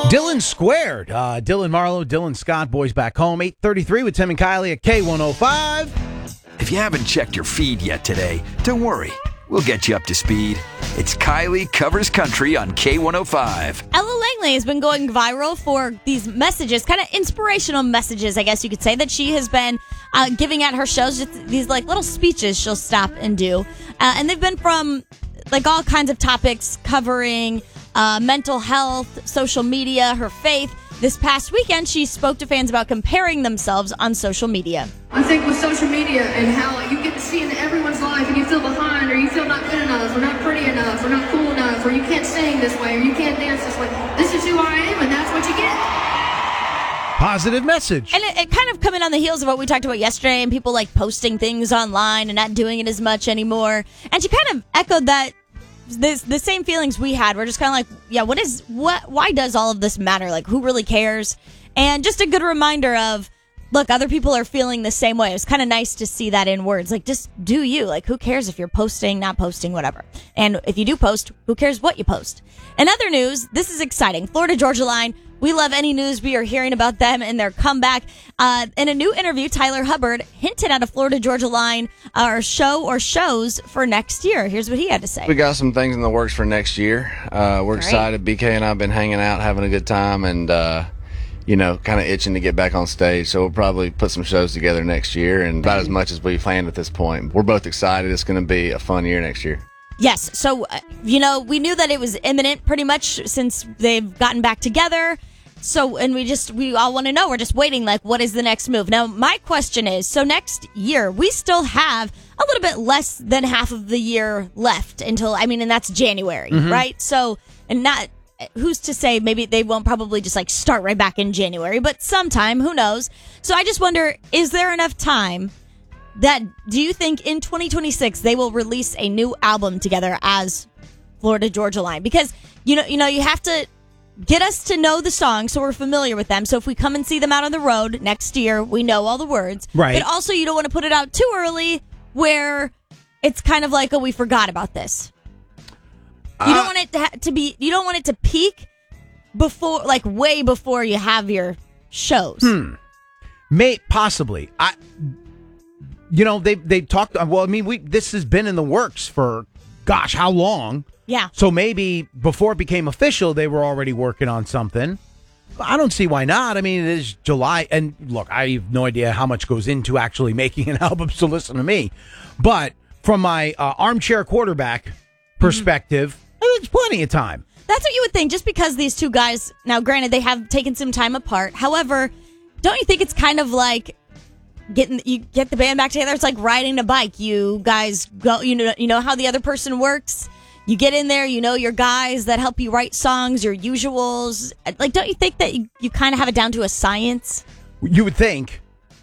Dylan Squared. Dylan Marlowe, Dylan Scott, Boys Back Home. 8:33 with Tim and Kylie at K105. If you haven't checked your feed yet today, don't worry. We'll get you up to speed. It's Kylie Covers Country on K105. Ella Langley has been going viral for these messages, kind of inspirational messages, I guess you could say, that she has been giving at her shows. Just these like little speeches she'll stop and do. And they've been from like all kinds of topics covering mental health, social media, her faith. This past weekend, she spoke to fans about comparing themselves on social media. I think with social media and how you get to see into everyone's life and you feel behind or you feel not good enough or not pretty enough or not cool enough or you can't sing this way or you can't dance this way. This is who I am and that's what you get. Positive message. And it kind of coming on the heels of what we talked about yesterday and people like posting things online and not doing it as much anymore. And she kind of echoed that. The same feelings we had. We're just kind of like, yeah, why does all of this matter? Like, who really cares? And just a good reminder of, look, other people are feeling the same way. It was kind of nice to see that in words. Like, just do you. Like, who cares if you're posting, not posting, whatever. And if you do post, who cares what you post? In other news, this is exciting. Florida Georgia Line. We love any news we are hearing about them and their comeback. In a new interview, Tyler Hubbard hinted at a Florida Georgia Line show or shows for next year. Here's what he had to say. We got some things in the works for next year. We're excited. BK and I have been hanging out, having a good time, and, kind of itching to get back on stage. So we'll probably put some shows together next year, and about as much as we planned at this point. We're both excited. It's going to be a fun year next year. Yes. So, we knew that it was imminent pretty much since they've gotten back together. So, and we all want to know, we're just waiting, like, what is the next move? Now, my question is, so next year, we still have a little bit less than half of the year left until, and that's January, right? So, and not, who's to say, maybe they won't probably just like start right back in January, but sometime, who knows? So I just wonder, is there enough time do you think in 2026 they will release a new album together as Florida Georgia Line? Because, you have to get us to know the songs so we're familiar with them. So if we come and see them out on the road next year, we know all the words. Right. But also you don't want to put it out too early where it's kind of like, oh, we forgot about this. You don't want it you don't want it to peak before, like way before you have your shows. Possibly. They talked. Well, this has been in the works for, gosh, how long? Yeah. So maybe before it became official, they were already working on something. I don't see why not. It is July, and look, I have no idea how much goes into actually making an album. So listen to me. But from my armchair quarterback perspective, there's plenty of time. That's what you would think. Just because these two guys, now granted, they have taken some time apart. However, don't you think it's kind of like you get the band back together? It's like riding a bike. You guys go, you know how the other person works. You get in there, your guys that help you write songs, your usuals. Like, don't you think that you kind of have it down to a science? You would think.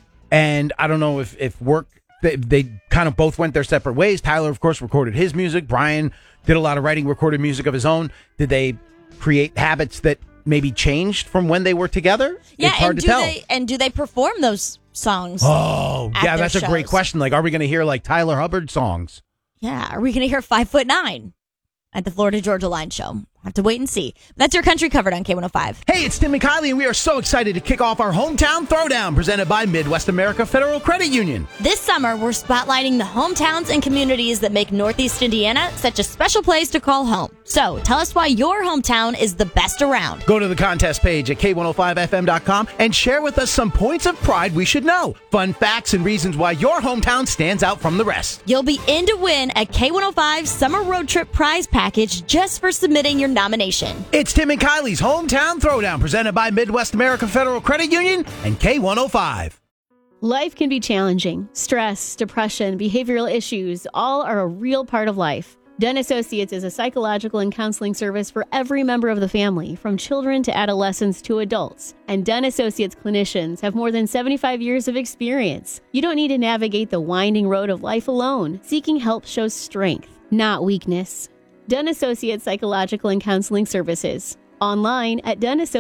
And I don't know if work, they kind of both went their separate ways. Tyler, of course, recorded his music. Brian did a lot of writing, recorded music of his own. Did they create habits that maybe changed from when they were together? Yeah, it's hard to tell. Do they perform those songs? Oh, yeah, that's shows? A great question. Like, are we going to hear like Tyler Hubbard songs? Yeah, are we going to hear 5'9" at the Florida Georgia Line show? Have to wait and see. That's your country covered on K105. Hey, it's Tim and Kylie, and we are so excited to kick off our Hometown Throwdown presented by Midwest America Federal Credit Union. This summer, we're spotlighting the hometowns and communities that make Northeast Indiana such a special place to call home. So tell us why your hometown is the best around. Go to the contest page at K105FM.com and share with us some points of pride we should know, fun facts, and reasons why your hometown stands out from the rest. You'll be in to win a K105 Summer Road Trip prize package just for submitting your nomination. It's Tim and Kylie's Hometown Throwdown presented by Midwest America Federal Credit Union and K105. Life can be challenging. Stress, depression, behavioral issues, all are a real part of life. Den Associates is a psychological and counseling service for every member of the family, from children to adolescents to adults. And Den Associates clinicians have more than 75 years of experience. You don't need to navigate the winding road of life alone. Seeking help shows strength, not weakness. Den Associates Psychological and Counseling Services. Online at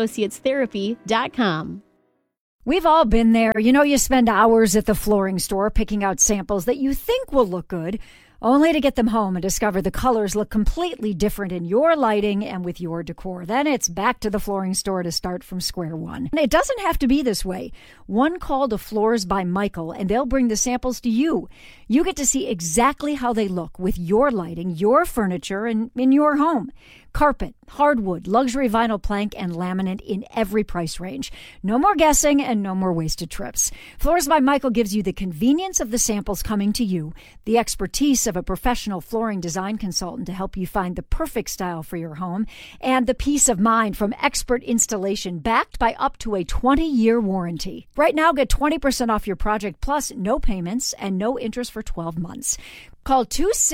denassociatestherapy.com. We've all been there. You spend hours at the flooring store picking out samples that you think will look good, only to get them home and discover the colors look completely different in your lighting and with your decor. Then it's back to the flooring store to start from square one. And it doesn't have to be this way. One call to Floors by Michael, and they'll bring the samples to you. You get to see exactly how they look with your lighting, your furniture, and in your home. Carpet, hardwood, luxury vinyl plank, and laminate in every price range. No more guessing and no more wasted trips. Floors by Michael gives you the convenience of the samples coming to you, the expertise of a professional flooring design consultant to help you find the perfect style for your home, and the peace of mind from expert installation backed by up to a 20-year warranty. Right now, get 20% off your project plus no payments and no interest for 12 months. Call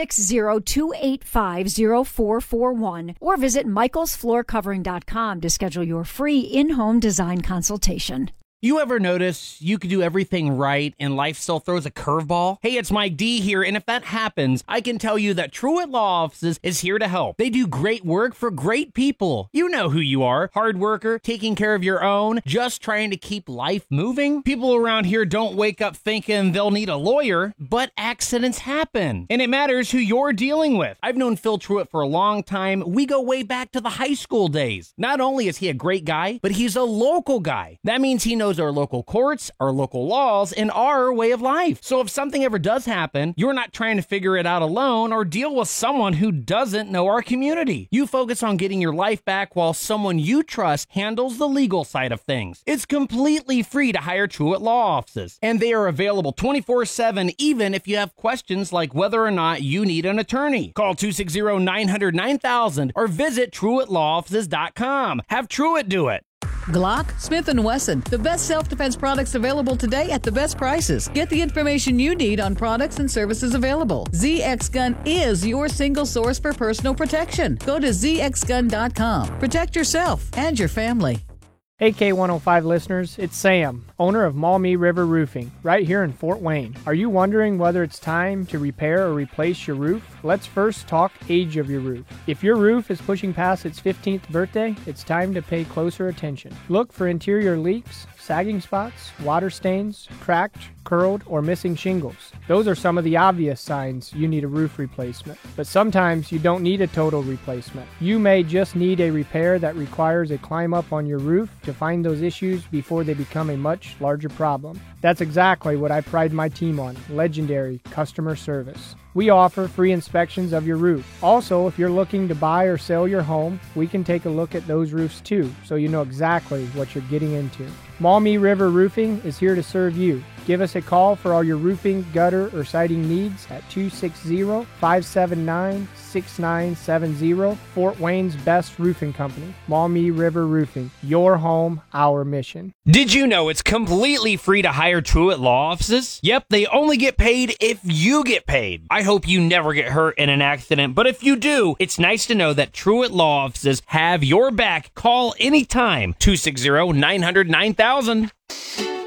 260-285-0441 or visit michaelsfloorcovering.com to schedule your free in-home design consultation. You ever notice you could do everything right and life still throws a curveball? Hey, it's Mike D here, and if that happens, I can tell you that Truett Law Offices is here to help. They do great work for great people. You know who you are. Hard worker, taking care of your own, just trying to keep life moving. People around here don't wake up thinking they'll need a lawyer, but accidents happen, and it matters who you're dealing with. I've known Phil Truett for a long time. We go way back to the high school days. Not only is he a great guy, but he's a local guy. That means he knows our local courts, our local laws, and our way of life. So if something ever does happen, you're not trying to figure it out alone or deal with someone who doesn't know our community. You focus on getting your life back while someone you trust handles the legal side of things. It's completely free to hire Truett Law Offices, and they are available 24/7 even if you have questions like whether or not you need an attorney. Call 260-900-9000 or visit TruettLawOffices.com. Have Truett do it. Glock, Smith & Wesson, the best self-defense products available today at the best prices. Get the information you need on products and services available. ZX Gun is your single source for personal protection. Go to zxgun.com. Protect yourself and your family. Hey K105 listeners, it's Sam, owner of Maumee River Roofing, right here in Fort Wayne. Are you wondering whether it's time to repair or replace your roof? Let's first talk age of your roof. If your roof is pushing past its 15th birthday, it's time to pay closer attention. Look for interior leaks, sagging spots, water stains, cracked, curled, or missing shingles. Those are some of the obvious signs you need a roof replacement. But sometimes you don't need a total replacement. You may just need a repair that requires a climb up on your roof to find those issues before they become a much larger problem. That's exactly what I pride my team on, legendary customer service. We offer free inspections of your roof. Also, if you're looking to buy or sell your home, we can take a look at those roofs too, so you know exactly what you're getting into. Maumee River Roofing is here to serve you. Give us a call for all your roofing, gutter, or siding needs at 260-579-6970. Fort Wayne's best roofing company, Maumee River Roofing. Your home, our mission. Did you know it's completely free to hire Truett Law Offices? Yep, they only get paid if you get paid. I hope you never get hurt in an accident, but if you do, it's nice to know that Truett Law Offices have your back. Call anytime, 260-900-9000.